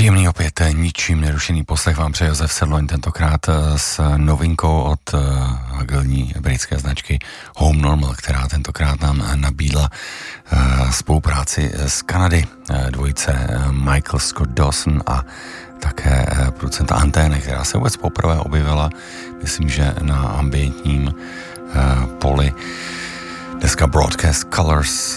Příjemný opět ničím nerušený poslech vám přeje Josef Sedloň, tentokrát s novinkou od agilní britské značky Home Normal, která tentokrát nám nabídla spolupráci z Kanady, dvojice Michael Scott Dawson a také producenta Antény, která se vůbec poprvé objevila, myslím, že na ambientním poli. Deska Broadcast Colors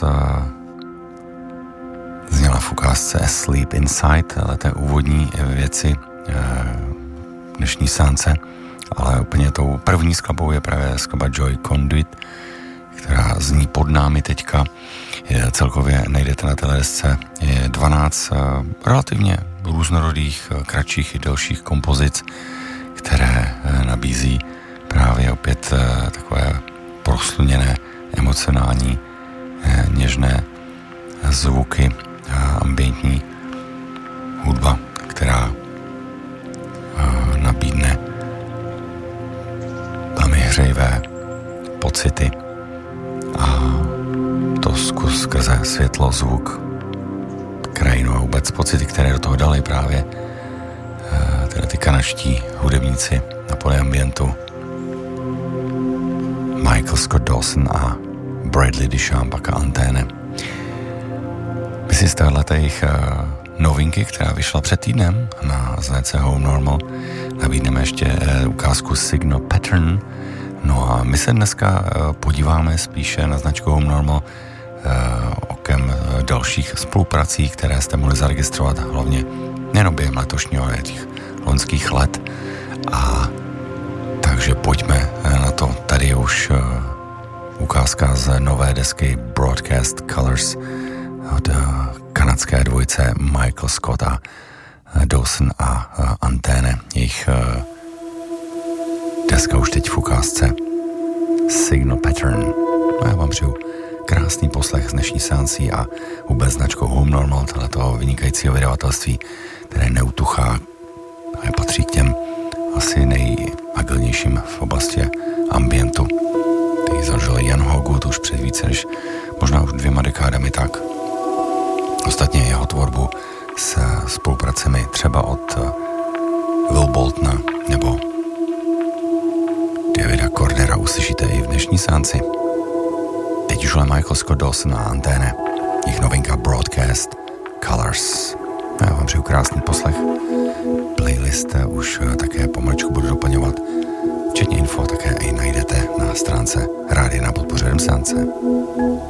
zněla v ukázce Asleep Inside, ale té úvodní věci dnešní sánce, ale úplně tou první skladbou je právě skladba Joy Conduit, která zní pod námi teďka. Celkově najdete na téhle desce 12 relativně různorodých, kratších i delších kompozic, které nabízí právě opět takové prosluněné, emocionální, něžné zvuky, ambientní hudba, která nabídne velmi hřejivé pocity a to skrze světlo, zvuk, krajinu a vůbec pocity, které do toho dali právě teda ty kanadští hudebníci na poli ambientu Michael Scott Dawson a Bradley Duchamp a Antény. My si z téhleté jejich novinky, která vyšla před týdnem na značce Home Normal, nabídneme ještě ukázku Signal Pattern. No a my se dneska podíváme spíše na značku Home Normal okem dalších spoluprací, které jste mohli zaregistrovat hlavně nejen během letošního, ale těch loňských let. A takže pojďme na to. Tady je už ukázka z nové desky Broadcast Colors od kanadské dvojice Michael Scott a Dawson a Antény. Jejich deska už teď v ukázce Signal Pattern. No já vám přeju krásný poslech z dnešní seancí a vůbec značkou Home Normal, tohletoho vynikajícího vydavatelství, které neutuchá a patří k těm asi nejagilnějším v oblasti ambientu. Ty zažil Jan Hogut už před více než možná už 2 dekádami tak. Ostatně jeho tvorbu s spolupracemi třeba od Will Boltona nebo Davida Cordera uslyšíte i v dnešní seanci. Teď už ale Michael Scott Dawson a Antény, jejich novinka Broadcast Colors. Já vám přeju krásný poslech. Playlist už také pomaličku budu doplňovat, včetně info také i najdete na stránce Rádia na podpoře seance.